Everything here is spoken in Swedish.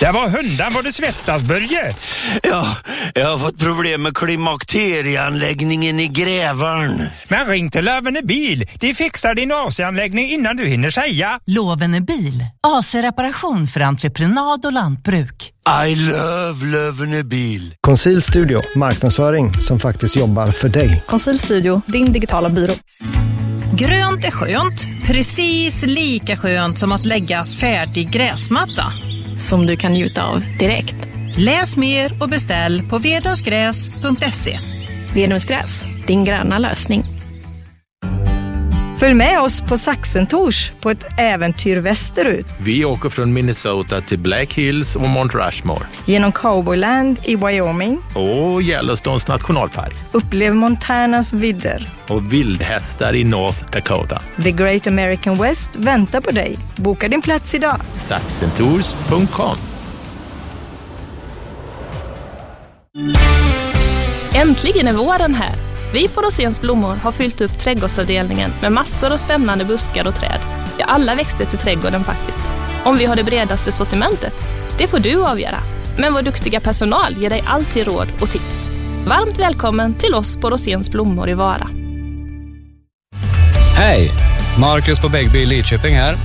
Det var hundan vad du svettas, Börje. Ja, jag har fått problem med klimakterieanläggningen i Grävarn. Men ring till Lövene bil. De fixar din AC-anläggning innan du hinner säga. Lövene bil. AC-reparation för entreprenad och lantbruk. I love Lövene bil. Conceal Studio, marknadsföring som faktiskt jobbar för dig. Conceal Studio, din digitala byrå. Grönt är skönt, precis lika skönt som att lägga färdig gräsmatta. Som du kan njuta av direkt. Läs mer och beställ på vedumsgräs.se. Vedumsgräs, din gröna lösning. Följ med oss på Saxentors på ett äventyr västerut. Vi åker från Minnesota till Black Hills och Mount Rushmore. Genom Cowboyland i Wyoming. Och Yellowstones nationalpark. Upplev Montanas vidder. Och vildhästar i North Dakota. The Great American West väntar på dig. Boka din plats idag. Saxentours.com. Äntligen är våren här. Vi på Roséns blommor har fyllt upp trädgårdsavdelningen med massor av spännande buskar och träd. Ja, alla växter till trädgården faktiskt. Om vi har det bredaste sortimentet, det får du avgöra. Men vår duktiga personal ger dig alltid råd och tips. Varmt välkommen till oss på Roséns blommor i Vara. Hej! Marcus på Bäggby i Lidköping här.